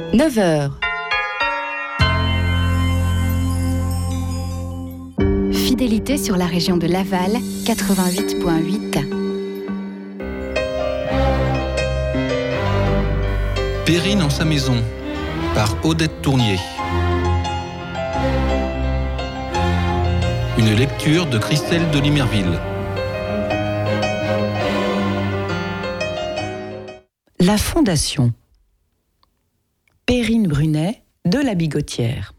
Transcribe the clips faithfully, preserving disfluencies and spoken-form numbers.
neuf heures. Fidélité sur la région de Laval, quatre-vingt-huit virgule huit. Perrine en sa maison, par Odette Tournier. Une lecture de Christelle de Limerville. La Fondation. Perrine Brunet de la Bigotière.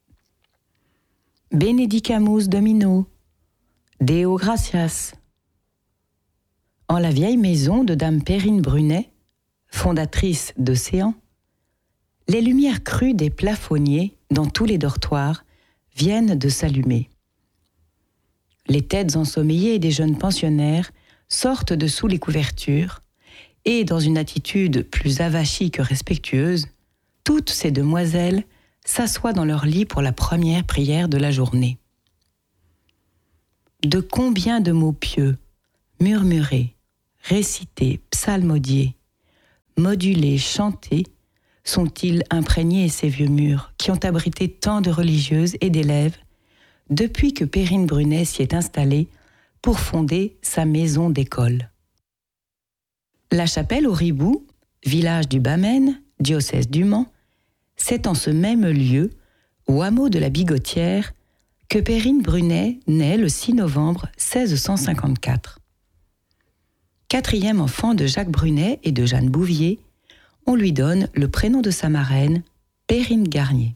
Benedicamus Domino, Deo gratias. En la vieille maison de dame Perrine Brunet, fondatrice d'Océan, les lumières crues des plafonniers dans tous les dortoirs viennent de s'allumer. Les têtes ensommeillées des jeunes pensionnaires sortent de sous les couvertures et, dans une attitude plus avachie que respectueuse, toutes ces demoiselles s'assoient dans leur lit pour la première prière de la journée. De combien de mots pieux, murmurés, récités, psalmodiés, modulés, chantés, sont-ils imprégnés ces vieux murs qui ont abrité tant de religieuses et d'élèves depuis que Perrine Brunet s'y est installée pour fonder sa maison d'école. La chapelle au Ribou, village du Bas-Maine, diocèse du Mans, c'est en ce même lieu, au hameau de la Bigotière, que Perrine Brunet naît le six novembre seize cent cinquante-quatre. Quatrième enfant de Jacques Brunet et de Jeanne Bouvier, on lui donne le prénom de sa marraine, Perrine Garnier.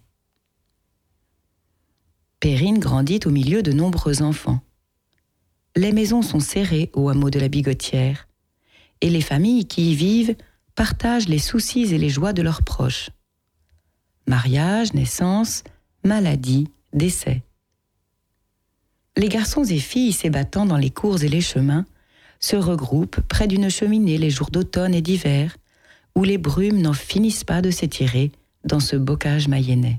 Perrine grandit au milieu de nombreux enfants. Les maisons sont serrées au hameau de la Bigotière, et les familles qui y vivent partagent les soucis et les joies de leurs proches. Mariage, naissance, maladie, décès. Les garçons et filles s'ébattant dans les cours et les chemins se regroupent près d'une cheminée les jours d'automne et d'hiver, où les brumes n'en finissent pas de s'étirer dans ce bocage mayennais.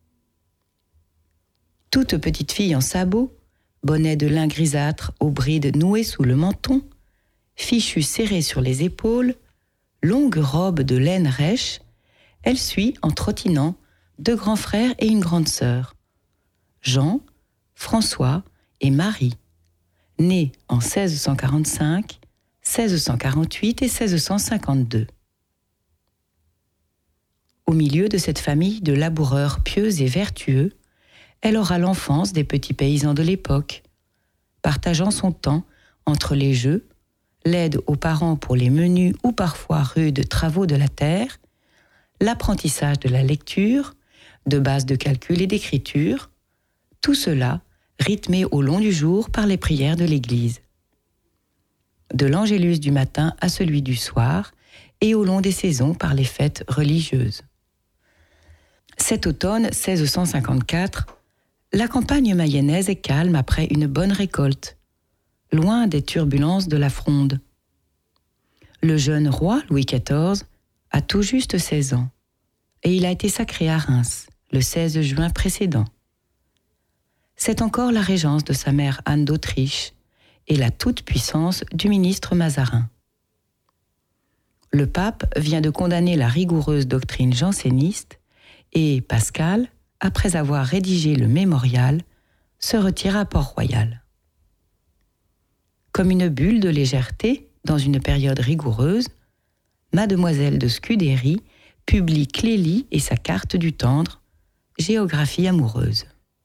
Toute petite fille en sabots, bonnet de lin grisâtre aux brides nouées sous le menton, fichu serré sur les épaules, longue robe de laine rêche, elle suit en trottinant deux grands frères et une grande sœur, Jean, François et Marie, nés en seize cent quarante-cinq, seize cent quarante-huit et seize cent cinquante-deux. Au milieu de cette famille de laboureurs pieux et vertueux, elle aura l'enfance des petits paysans de l'époque, partageant son temps entre les jeux, l'aide aux parents pour les menus ou parfois rudes travaux de la terre, l'apprentissage de la lecture, de bases de calcul et d'écriture, tout cela rythmé au long du jour par les prières de l'Église. De l'Angélus du matin à celui du soir, et au long des saisons par les fêtes religieuses. Cet automne seize cent cinquante-quatre, la campagne mayonnaise est calme après une bonne récolte, loin des turbulences de la Fronde. Le jeune roi Louis quatorze a tout juste seize ans, et il a été sacré à Reims le seize juin précédent. C'est encore la régence de sa mère Anne d'Autriche et la toute-puissance du ministre Mazarin. Le pape vient de condamner la rigoureuse doctrine janséniste et Pascal, après avoir rédigé le mémorial, se retire à Port-Royal. Comme une bulle de légèreté dans une période rigoureuse, Mademoiselle de Scudéry publie Clélie et sa carte du tendre, géographie amoureuse.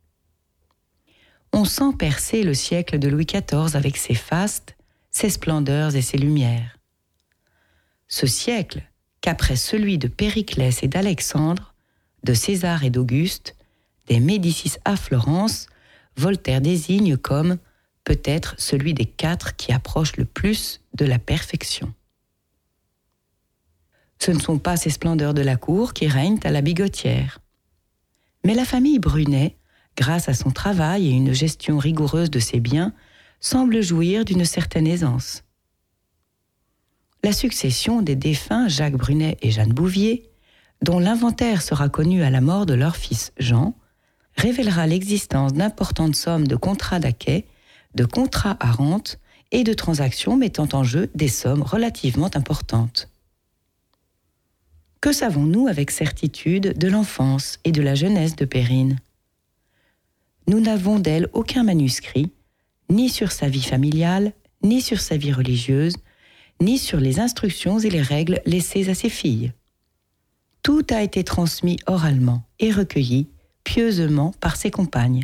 On sent percer le siècle de Louis quatorze avec ses fastes, ses splendeurs et ses lumières. Ce siècle qu'après celui de Périclès et d'Alexandre, de César et d'Auguste, des Médicis à Florence, Voltaire désigne comme peut-être celui des quatre qui approche le plus de la perfection. Ce ne sont pas ces splendeurs de la cour qui règnent à la Bigotière. Mais la famille Brunet, grâce à son travail et une gestion rigoureuse de ses biens, semble jouir d'une certaine aisance. La succession des défunts Jacques Brunet et Jeanne Bouvier, dont l'inventaire sera connu à la mort de leur fils Jean, révélera l'existence d'importantes sommes de contrats d'acquêt, de contrats à rente et de transactions mettant en jeu des sommes relativement importantes. Que savons-nous avec certitude de l'enfance et de la jeunesse de Perrine ? Nous n'avons d'elle aucun manuscrit, ni sur sa vie familiale, ni sur sa vie religieuse, ni sur les instructions et les règles laissées à ses filles. Tout a été transmis oralement et recueilli pieusement par ses compagnes.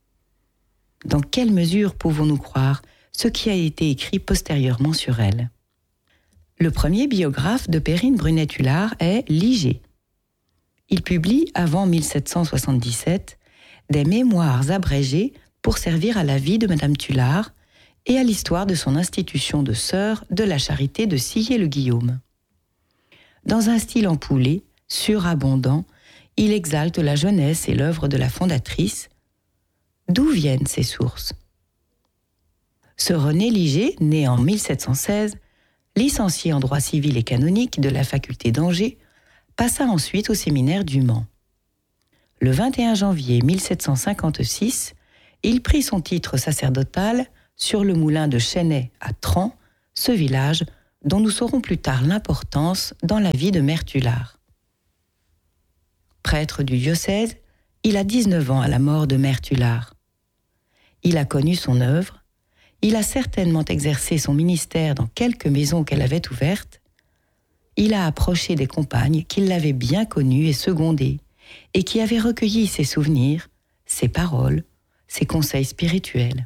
Dans quelle mesure pouvons-nous croire ce qui a été écrit postérieurement sur elle ? Le premier biographe de Perrine Brunet-Hullard est Liger. Il publie, avant mille sept cent soixante-dix-sept, des mémoires abrégés pour servir à la vie de Madame Hullard et à l'histoire de son institution de sœurs de la charité de Sillé-le-Guillaume. Dans un style empoulé, surabondant, il exalte la jeunesse et l'œuvre de la fondatrice. D'où viennent ces sources ? Ce René Liger, né en mille sept cent seize, licencié en droit civil et canonique de la faculté d'Angers, passa ensuite au séminaire du Mans. Le vingt et un janvier mille sept cent cinquante-six, il prit son titre sacerdotal sur le moulin de Chênay à Trans, ce village dont nous saurons plus tard l'importance dans la vie de Mère Hullard. Prêtre du diocèse, il a dix-neuf ans à la mort de Mère Hullard. Il a connu son œuvre, il a certainement exercé son ministère dans quelques maisons qu'elle avait ouvertes, il a approché des compagnes qui l'avaient bien connue et secondée, et qui avaient recueilli ses souvenirs, ses paroles, ses conseils spirituels.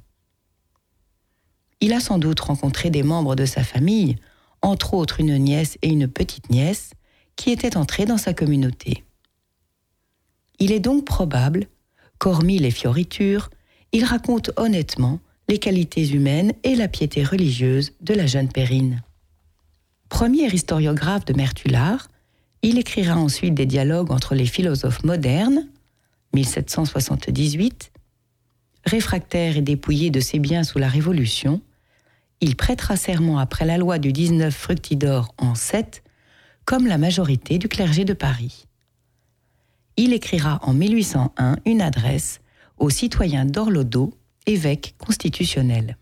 Il a sans doute rencontré des membres de sa famille, entre autres une nièce et une petite-nièce, qui étaient entrés dans sa communauté. Il est donc probable qu'hormis les fioritures, il raconte honnêtement les qualités humaines et la piété religieuse de la jeune Perrine. Premier historiographe de Mère Hullard, il écrira ensuite des dialogues entre les philosophes modernes, mille sept cent soixante-dix-huit, réfractaire et dépouillé de ses biens sous la Révolution, il prêtera serment après la loi du dix-neuf Fructidor en sept, comme la majorité du clergé de Paris. Il écrira en mille huit cent un une adresse au citoyen d'Orlodo, évêque constitutionnel.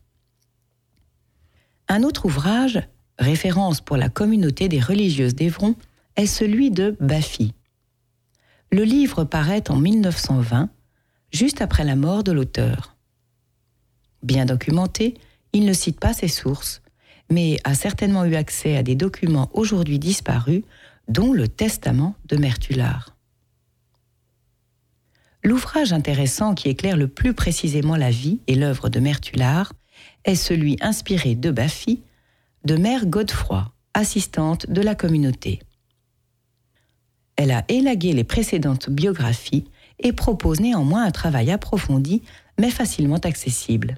Un autre ouvrage, référence pour la communauté des religieuses d'Évron, est celui de Baffy. Le livre paraît en mille neuf cent vingt, juste après la mort de l'auteur. Bien documenté, il ne cite pas ses sources, mais a certainement eu accès à des documents aujourd'hui disparus, dont le testament de Mère Hullard. L'ouvrage intéressant qui éclaire le plus précisément la vie et l'œuvre de Mère Hullard est celui inspiré de Baffy, de Mère Godefroy, assistante de la communauté. Elle a élagué les précédentes biographies et propose néanmoins un travail approfondi, mais facilement accessible.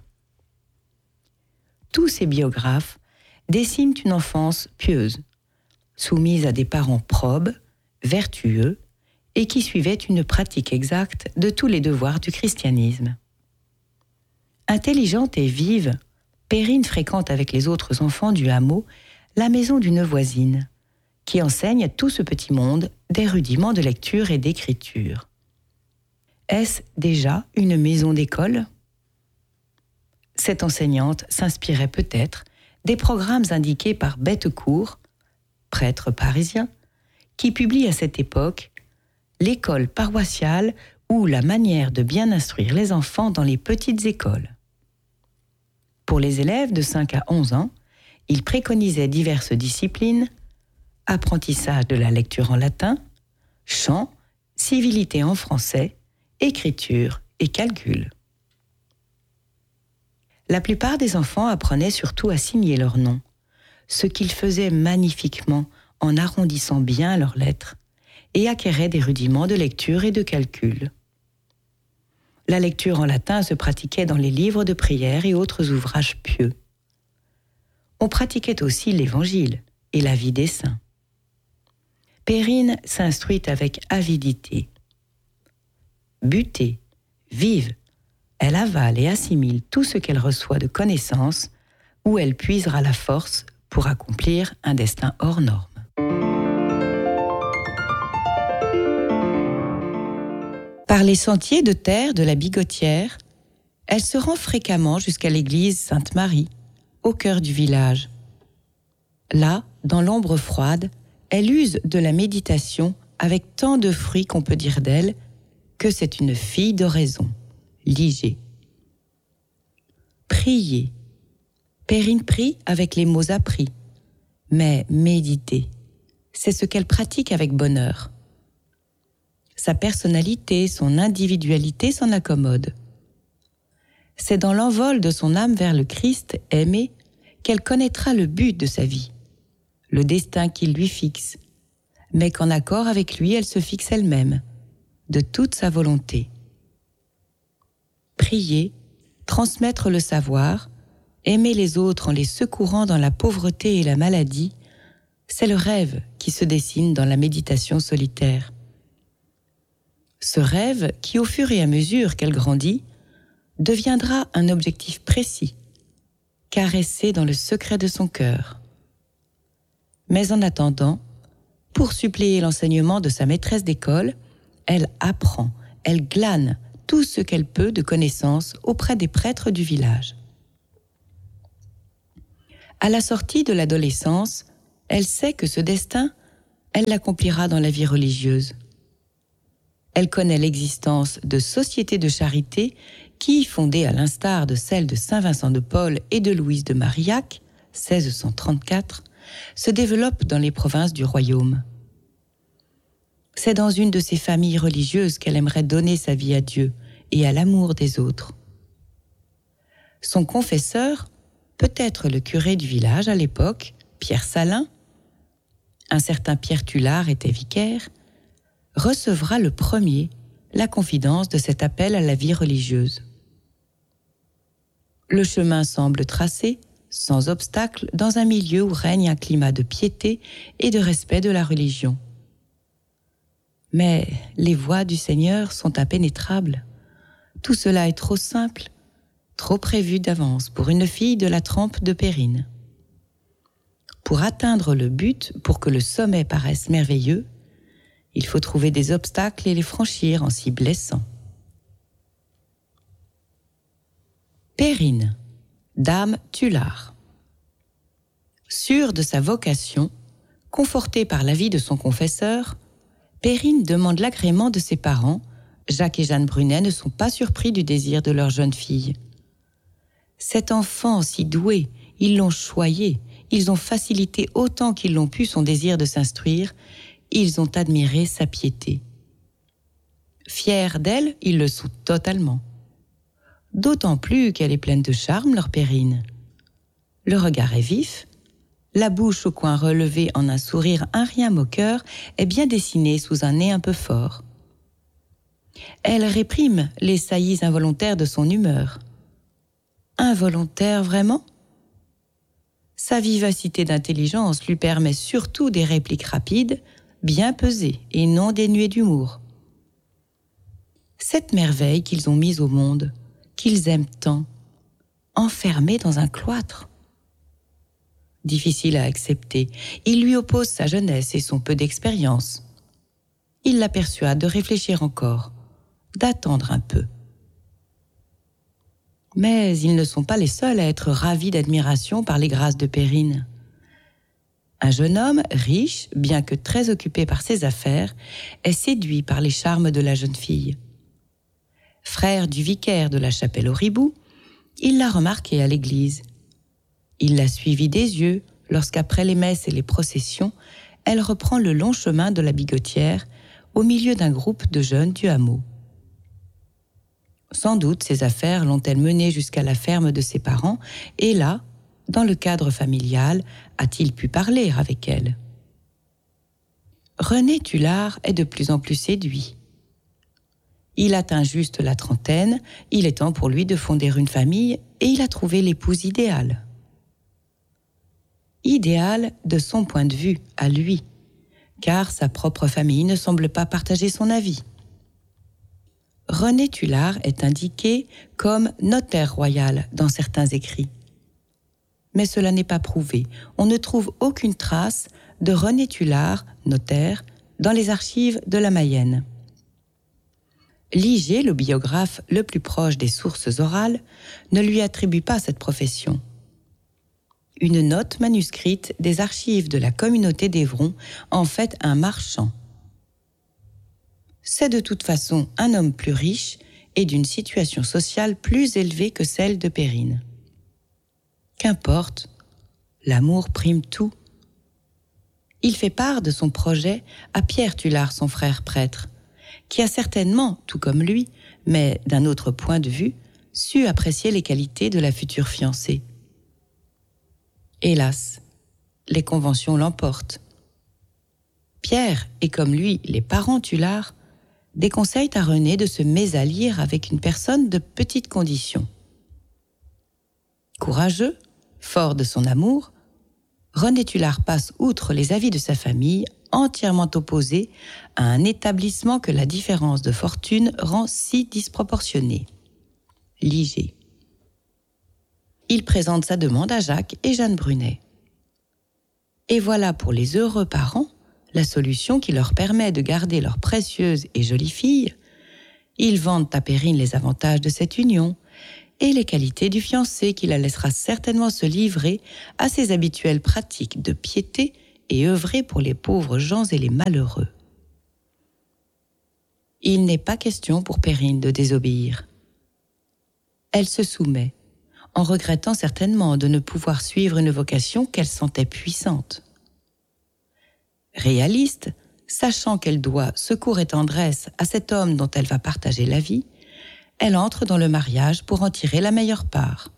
Tous ces biographes dessinent une enfance pieuse, soumise à des parents probes, vertueux, et qui suivaient une pratique exacte de tous les devoirs du christianisme. Intelligente et vive, Perrine fréquente avec les autres enfants du hameau la maison d'une voisine, qui enseigne à tout ce petit monde des rudiments de lecture et d'écriture. Est-ce déjà une maison d'école ? Cette enseignante s'inspirait peut-être des programmes indiqués par Bettecourt, prêtre parisien, qui publie à cette époque « L'école paroissiale ou la manière de bien instruire les enfants dans les petites écoles ». Pour les élèves de cinq à onze ans, il préconisait diverses disciplines, apprentissage de la lecture en latin, chant, civilité en français, écriture et calcul. La plupart des enfants apprenaient surtout à signer leurs noms, ce qu'ils faisaient magnifiquement en arrondissant bien leurs lettres, et acquéraient des rudiments de lecture et de calcul. La lecture en latin se pratiquait dans les livres de prière et autres ouvrages pieux. On pratiquait aussi l'Évangile et la vie des saints. Perrine s'instruit avec avidité. Butée, vive, elle avale et assimile tout ce qu'elle reçoit de connaissances, où elle puisera la force pour accomplir un destin hors norme. Par les sentiers de terre de la Bigotière, elle se rend fréquemment jusqu'à l'église Sainte-Marie, au cœur du village. Là, dans l'ombre froide, Elle use de la méditation avec tant de fruits qu'on peut dire d'elle que c'est une fille d'oraison. Liger. Prier. Perrine prie avec les mots appris. Mais méditer, c'est ce qu'elle pratique avec bonheur. Sa personnalité, son individualité s'en accommodent. C'est dans l'envol de son âme vers le Christ aimé qu'elle connaîtra le but de sa vie, le destin qu'il lui fixe, mais qu'en accord avec lui, elle se fixe elle-même, de toute sa volonté. Prier, transmettre le savoir, aimer les autres en les secourant dans la pauvreté et la maladie, c'est le rêve qui se dessine dans la méditation solitaire. Ce rêve, qui au fur et à mesure qu'elle grandit, deviendra un objectif précis, caressé dans le secret de son cœur. Mais en attendant, pour suppléer l'enseignement de sa maîtresse d'école, elle apprend, elle glane tout ce qu'elle peut de connaissances auprès des prêtres du village. À la sortie de l'adolescence, elle sait que ce destin, elle l'accomplira dans la vie religieuse. Elle connaît l'existence de sociétés de charité qui, fondées à l'instar de celles de Saint Vincent de Paul et de Louise de Marillac, seize cent trente-quatre, se développent dans les provinces du royaume. C'est dans une de ces familles religieuses qu'elle aimerait donner sa vie à Dieu et à l'amour des autres. Son confesseur, peut-être le curé du village à l'époque, Pierre Salin, un certain Pierre Tullard était vicaire, recevra le premier la confidence de cet appel à la vie religieuse. Le chemin semble tracé, sans obstacle, dans un milieu où règne un climat de piété et de respect de la religion. Mais les voies du Seigneur sont impénétrables. Tout cela est trop simple, trop prévu d'avance pour une fille de la trempe de Perrine. Pour atteindre le but, pour que le sommet paraisse merveilleux, il faut trouver des obstacles et les franchir en s'y blessant. Perrine, dame Tullard. Sûre de sa vocation, confortée par l'avis de son confesseur, Perrine demande l'agrément de ses parents. Jacques et Jeanne Brunet ne sont pas surpris du désir de leur jeune fille. Cet enfant si doué, ils l'ont choyé, ils ont facilité autant qu'ils l'ont pu son désir de s'instruire, ils ont admiré sa piété. Fiers d'elle, ils le sont totalement. D'autant plus qu'elle est pleine de charme, leur Perrine. Le regard est vif, la bouche au coin relevée en un sourire un rien moqueur est bien dessinée sous un nez un peu fort. Elle réprime les saillies involontaires de son humeur. Involontaire vraiment ? Sa vivacité d'intelligence lui permet surtout des répliques rapides, bien pesées et non dénuées d'humour. Cette merveille qu'ils ont mise au monde, qu'ils aiment tant, enfermée dans un cloître. Difficile à accepter, il lui oppose sa jeunesse et son peu d'expérience. Il la persuade de réfléchir encore, d'attendre un peu. Mais ils ne sont pas les seuls à être ravis d'admiration par les grâces de Perrine. Un jeune homme, riche, bien que très occupé par ses affaires, est séduit par les charmes de la jeune fille. Frère du vicaire de la chapelle au Ribou, il l'a remarquée à l'église. Il l'a suivie des yeux lorsqu'après les messes et les processions, elle reprend le long chemin de la Bigotière au milieu d'un groupe de jeunes du hameau. Sans doute ses affaires l'ont-elles menée jusqu'à la ferme de ses parents et là, dans le cadre familial, a-t-il pu parler avec elle. René Tullard est de plus en plus séduit. Il atteint juste la trentaine, il est temps pour lui de fonder une famille et il a trouvé l'épouse idéale. Idéale de son point de vue, à lui, car sa propre famille ne semble pas partager son avis. René Tullard est indiqué comme notaire royal dans certains écrits. Mais cela n'est pas prouvé. On ne trouve aucune trace de René Tullard, notaire, dans les archives de la Mayenne. Liger, le biographe le plus proche des sources orales, ne lui attribue pas cette profession. Une note manuscrite des archives de la communauté d'Évron en fait un marchand. C'est de toute façon un homme plus riche et d'une situation sociale plus élevée que celle de Perrine. Qu'importe, l'amour prime tout. Il fait part de son projet à Pierre Tullard, son frère prêtre, qui a certainement, tout comme lui, mais d'un autre point de vue, su apprécier les qualités de la future fiancée. Hélas, les conventions l'emportent. Pierre, et comme lui, les parents Tullard, déconseillent à René de se mésallier avec une personne de petite condition. Courageux, fort de son amour, René Tullard passe outre les avis de sa famille, entièrement opposé à un établissement que la différence de fortune rend si disproportionné. Liger. Il présente sa demande à Jacques et Jeanne Brunet. Et voilà pour les heureux parents la solution qui leur permet de garder leur précieuse et jolie fille. Ils vantent à Perrine les avantages de cette union et les qualités du fiancé qui la laissera certainement se livrer à ses habituelles pratiques de piété et œuvrer pour les pauvres gens et les malheureux. Il n'est pas question pour Perrine de désobéir. Elle se soumet, en regrettant certainement de ne pouvoir suivre une vocation qu'elle sentait puissante. Réaliste, sachant qu'elle doit secours et tendresse à cet homme dont elle va partager la vie, elle entre dans le mariage pour en tirer la meilleure part.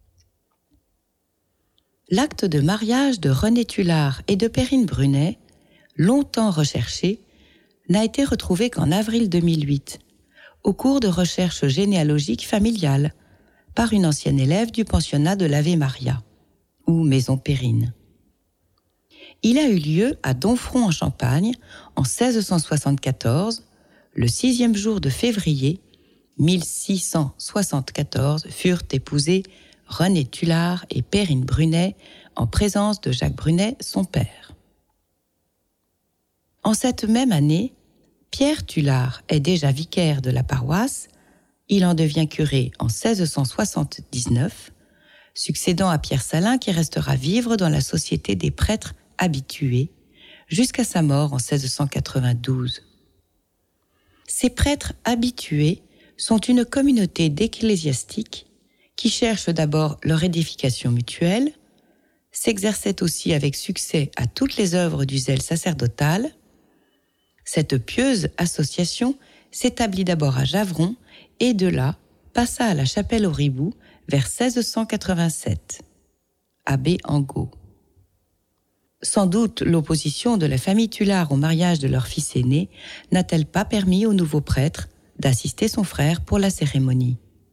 L'acte de mariage de René Tullard et de Perrine Brunet, longtemps recherché, n'a été retrouvé qu'en avril deux mille huit, au cours de recherches généalogiques familiales, par une ancienne élève du pensionnat de l'Ave Maria, ou Maison Perrine. Il a eu lieu à Domfront en Champagne en seize cent soixante-quatorze, le sixième jour de février mille six cent soixante-quatorze furent épousés René Tullard et Perrine Brunet en présence de Jacques Brunet, son père. En cette même année, Pierre Tullard est déjà vicaire de la paroisse. Il en devient curé en seize cent soixante-dix-neuf, succédant à Pierre Salin qui restera vivre dans la société des prêtres habitués jusqu'à sa mort en seize cent quatre-vingt-douze. Ces prêtres habitués sont une communauté d'ecclésiastiques qui cherchent d'abord leur édification mutuelle, s'exerçaient aussi avec succès à toutes les œuvres du zèle sacerdotal. Cette pieuse association s'établit d'abord à Javron et de là passa à la chapelle au Ribou vers seize cent quatre-vingt-sept, à Béangot. Sans doute l'opposition de la famille Tullard au mariage de leur fils aîné n'a-t-elle pas permis au nouveau prêtre d'assister son frère pour la cérémonie.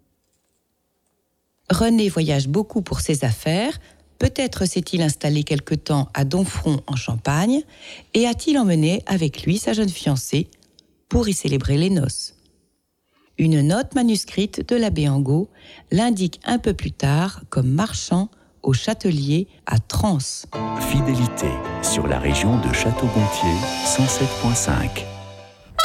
René voyage beaucoup pour ses affaires, peut-être s'est-il installé quelque temps à Domfront en Champagne et a-t-il emmené avec lui sa jeune fiancée pour y célébrer les noces. Une note manuscrite de l'abbé Angot l'indique un peu plus tard comme marchand au Châtelier à Trans. Fidélité sur la région de Château-Gontier cent sept virgule cinq.